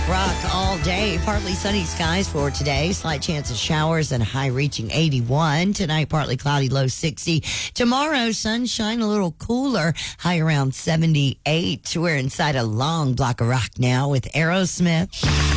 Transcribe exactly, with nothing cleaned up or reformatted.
rock all day. Partly sunny skies for today. Slight chance of showers and a high reaching eighty-one. Tonight, partly cloudy, low sixty. Tomorrow, sunshine, a little cooler, high around seventy-eight. We're inside a long block of rock now with Aerosmith.